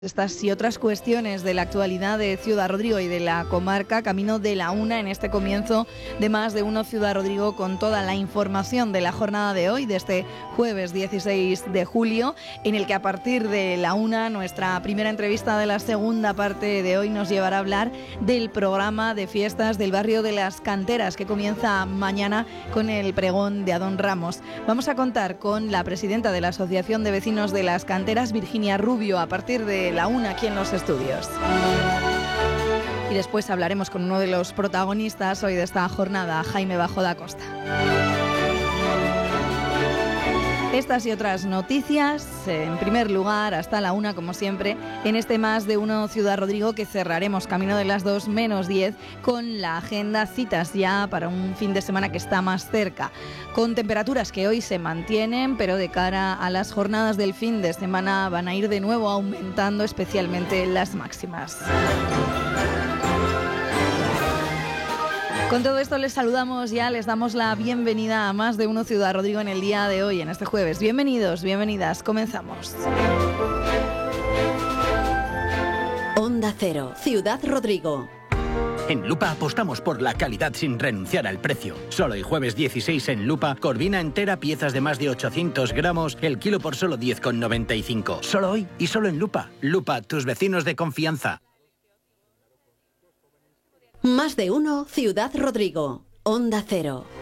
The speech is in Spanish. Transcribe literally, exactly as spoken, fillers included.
Estas y otras cuestiones de la actualidad de Ciudad Rodrigo y de la comarca, camino de la una en este comienzo de Más de Uno Ciudad Rodrigo, con toda la información de la jornada de hoy, de este jueves dieciséis de julio, en el que a partir de la una, nuestra primera entrevista de la segunda parte de hoy nos llevará a hablar del programa de fiestas del barrio de las Canteras, que comienza mañana con el pregón de Adón Ramos. Vamos a contar con la presidenta de la Asociación de Vecinos de las Canteras, Virginia Rubio, a partir de la una aquí en los estudios. Y después hablaremos con uno de los protagonistas hoy de esta jornada, Jaime Bajo da Costa. Estas y otras noticias, en primer lugar, hasta la una, como siempre, en este Más de Uno Ciudad Rodrigo, que cerraremos camino de las dos menos diez con la agenda citas ya para un fin de semana que está más cerca, con temperaturas que hoy se mantienen, pero de cara a las jornadas del fin de semana van a ir de nuevo aumentando, especialmente las máximas. Con todo esto les saludamos ya, les damos la bienvenida a Más de Uno Ciudad Rodrigo en el día de hoy, en este jueves. Bienvenidos, bienvenidas, comenzamos. Onda Cero, Ciudad Rodrigo. En Lupa apostamos por la calidad sin renunciar al precio. Solo el jueves dieciséis en Lupa, corvina entera, piezas de más de ochocientos gramos, el kilo por solo diez con noventa y cinco. Solo hoy y solo en Lupa. Lupa, tus vecinos de confianza. Más de Uno Ciudad Rodrigo, Onda Cero.